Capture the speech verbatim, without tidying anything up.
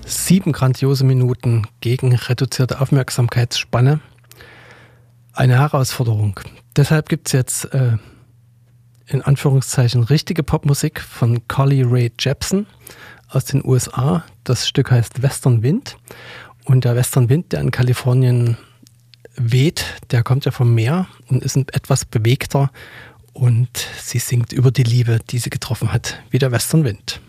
Sieben grandiose Minuten gegen reduzierte Aufmerksamkeitsspanne. Eine Herausforderung. Deshalb gibt es jetzt äh, in Anführungszeichen richtige Popmusik von Carly Rae Jepsen aus den U S A. Das Stück heißt Western Wind. Und der Western Wind, der in Kalifornien weht, der kommt ja vom Meer und ist etwas bewegter. Und sie singt über die Liebe, die sie getroffen hat, wie der Western Wind.